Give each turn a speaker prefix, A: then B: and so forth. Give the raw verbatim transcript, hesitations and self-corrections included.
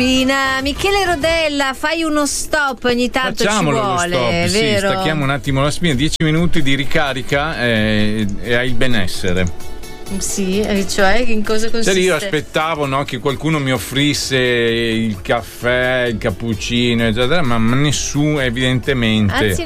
A: spina. Michele Rodella, fai uno stop ogni tanto.
B: Facciamolo
A: ci vuole,
B: lo stop, sì,
A: vero?
B: stacchiamo un attimo la spina, dieci minuti di ricarica e, e hai il benessere.
A: Sì, cioè in cosa consiste?
B: Cioè io aspettavo, no, che qualcuno mi offrisse il caffè, il cappuccino, eccetera, ma nessuno evidentemente.
A: Anzi,